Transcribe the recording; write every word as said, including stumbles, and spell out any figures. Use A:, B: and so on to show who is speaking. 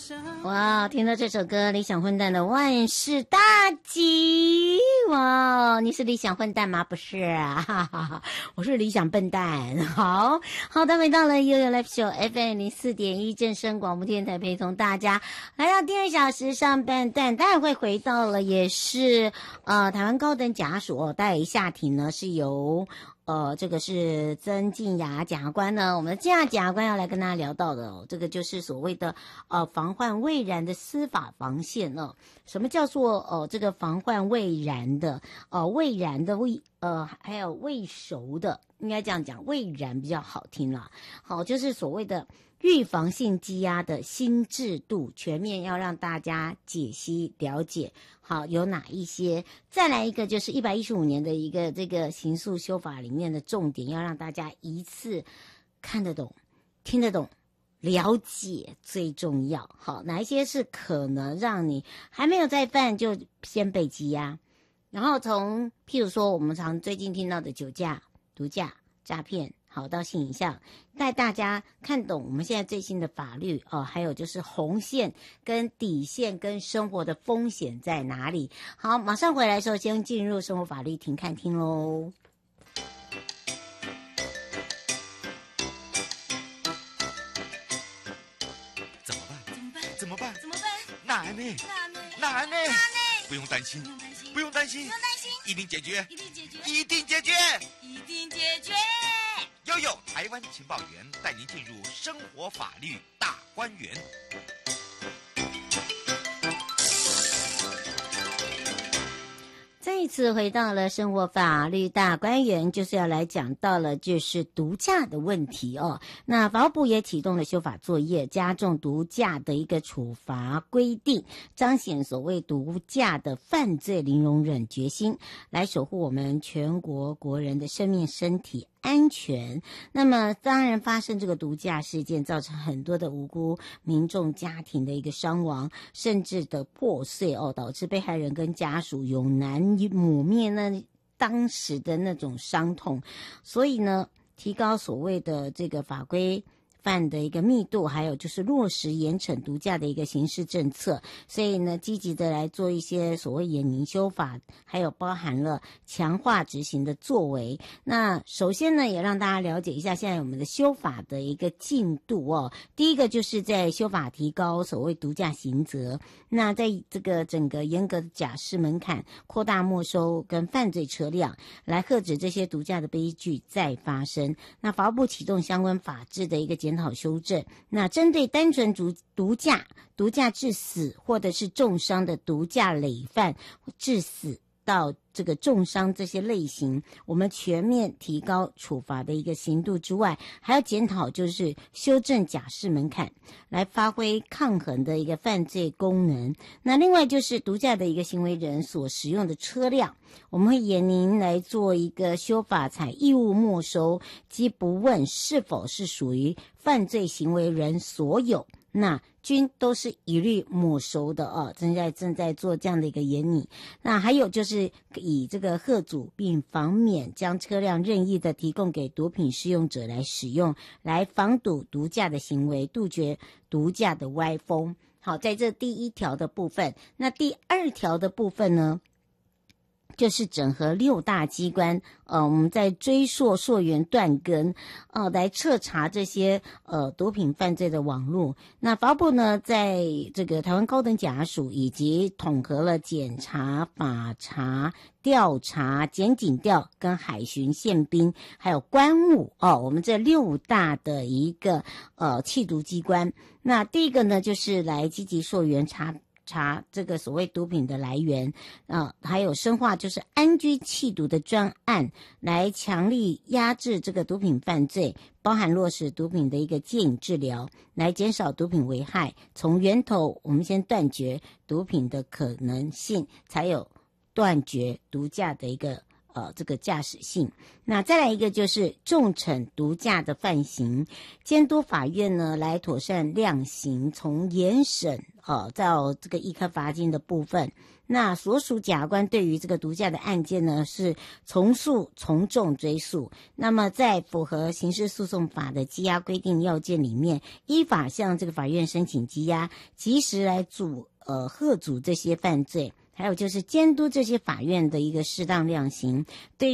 A: 哇，听到这首歌，理想混蛋的万事大吉。哇，你是理想混蛋吗？不是啊，哈哈哈，我是理想笨蛋。好好的，回到了悠悠 Live Show F M 零四点一正声广播电台，陪同大家来到第二小时上半段，待会回到了也是呃台湾高等检察署待一下庭呢，是由呃，这个是曾静雅检察官呢，我们的静雅检察官要来跟大家聊到的哦，这个就是所谓的呃防患未然的司法防线呢。什么叫做呃这个防患未然的呃未然的未呃还有未熟的，应该这样讲，未然比较好听啦。好，就是所谓的预防性羁押的新制度，全面要让大家解析了解。好，有哪一些？再来一个就是一百一十五年的一个这个刑诉修法里面的重点，要让大家一次看得懂、听得懂、了解最重要。好，哪一些是可能让你还没有再犯就先被羁押？然后从譬如说我们常最近听到的酒驾、毒驾、诈骗。好，到性影像，带大家看懂我们现在最新的法律哦，还有就是红线跟底线跟生活的风险在哪里。好，马上回来的时候，先进入生活法律庭看听喽。
B: 怎么办？
C: 怎么办？
B: 怎么办？
C: 怎么办？
B: 难呢？
C: 难呢？
B: 难呢？
C: 难呢？
B: 不用担心，
C: 不用担心，
B: 不用担心，
C: 不用担心，
B: 一定解决，
C: 一定解决，
B: 一定解决，
C: 一定解决。
B: 悠悠台湾情报员带您进入生活法律大观园。
A: 再一次回到了生活法律大观园，就是要来讲到了就是毒驾的问题哦。那法务部也启动了修法作业，加重毒驾的一个处罚规定，彰显所谓毒驾的犯罪零容忍决心，来守护我们全国国人的生命身体安全。那么当然发生这个毒驾事件，造成很多的无辜民众家庭的一个伤亡，甚至的破碎哦，导致被害人跟家属永难抹灭那当时的那种伤痛。所以呢，提高所谓的这个法规犯的一个密度，还有就是落实严惩毒驾的一个刑事政策，所以呢，积极的来做一些所谓严明修法，还有包含了强化执行的作为。那首先呢，也让大家了解一下现在我们的修法的一个进度哦。第一个就是在修法提高所谓毒驾刑责，那在这个整个严格的假释门槛，扩大没收跟犯罪车辆，来遏止这些毒驾的悲剧再发生。那法务部启动相关法制的一个检讨修正，那针对单纯毒毒驾、毒驾致死或者是重伤的毒驾累犯致死到这个重伤这些类型，我们全面提高处罚的一个刑度之外，还要检讨就是修正假释门槛，来发挥抗衡的一个犯罪功能。那另外就是毒驾的一个行为人所使用的车辆，我们会严明来做一个修法，采义务没收，即不问是否是属于犯罪行为人所有，那均都是一律没收的哦，正在正在做这样的一个研拟。那还有就是以这个吓阻并防免将车辆任意的提供给毒品使用者来使用，来防堵毒驾的行为，杜绝毒驾的歪风。好，在这第一条的部分，那第二条的部分呢，就是整合六大机关，呃，我们在追溯溯源断根，呃，来彻查这些呃毒品犯罪的网络。那法务部呢，在这个台湾高等检察署以及统合了检察、法查、调查、检警调跟海巡、宪兵还有关务哦，我们这六大的一个呃缉毒机关。那第一个呢，就是来积极溯源查。查这个所谓毒品的来源啊、呃，还有深化就是安居缉毒的专案，来强力压制这个毒品犯罪，包含落实毒品的一个戒瘾治疗，来减少毒品危害，从源头我们先断绝毒品的可能性，才有断绝毒驾的一个呃这个驾驶性。那再来一个就是重惩毒驾的犯行，监督法院呢来妥善量刑，从严审呃到这个易科罚金的部分。那所属检察官对于这个毒驾的案件呢，是从速从重追诉。那么在符合刑事诉讼法的羁押规定要件里面，依法向这个法院申请羁押，及时来阻呃遏阻这些犯罪，还有就是监督这些法院的一个适当量刑，对